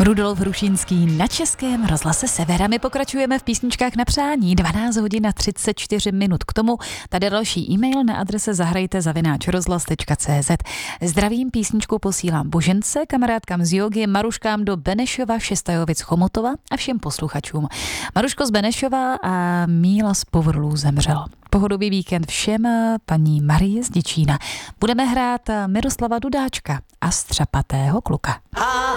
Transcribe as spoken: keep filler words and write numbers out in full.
Rudolf Hrušínský na Českém rozhlase Sever. My pokračujeme v písničkách na přání. dvanáct hodin a třicet čtyři minut k tomu. Tady další e-mail na adrese zahrajte zavináč rozhlas tečka cé zet. Zdravím, písničku posílám Božence, kamarádkám z jogy, Maruškám do Benešova, Šestajovic, Chomutova a všem posluchačům. Maruško z Benešova a Míla z Povrlů zemřel. Pohodový víkend všem, paní Marie z Děčína. Budeme hrát Miroslava Dudáčka a Střapatého kluka.